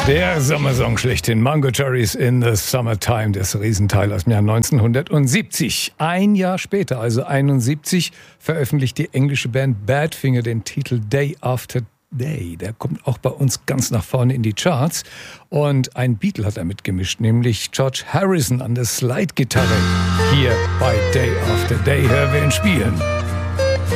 Der Sommersong schlechthin, Mango Cherries in the Summertime, das Riesenteil aus dem Jahr 1970. Ein Jahr später, also 71, veröffentlicht die englische Band Badfinger den Titel Day After Day. Der kommt auch bei uns ganz nach vorne in die Charts. Und ein Beatle hat da mitgemischt, nämlich George Harrison an der Slide-Gitarre. Hier bei Day After Day hören wir ihn spielen.